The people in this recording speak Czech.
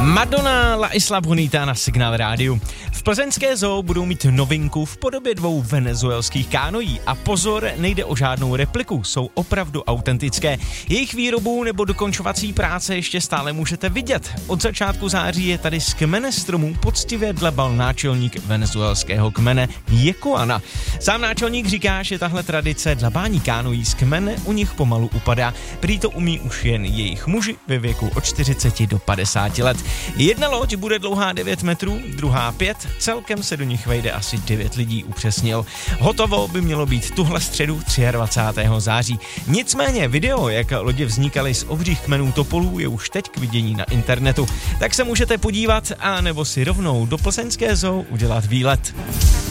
Madonna La Isla Bonita na Signál rádiu. V plzeňské zoo budou mít novinku v podobě 2 venezuelských kánoí. A pozor, nejde o žádnou repliku, jsou opravdu autentické. Jejich výrobu nebo dokončovací práce ještě stále můžete vidět. Od začátku září je tady z kmene stromů poctivě dlebal náčelník venezuelského kmene Jekuana. Sám náčelník říká, že tahle tradice dlebání kánoí z kmene u nich pomalu upadá. Prý to umí už jen jejich muži ve věku od 40 do 50 let. Jedna loď bude dlouhá 9 metrů, druhá 5, celkem se do nich vejde asi 9 lidí, upřesnil. Hotovo by mělo být tuhle středu 23. září. Nicméně video, jak lodě vznikaly z obřích kmenů topolů, je už teď k vidění na internetu. Tak se můžete podívat a nebo si rovnou do plzeňské zoo udělat výlet.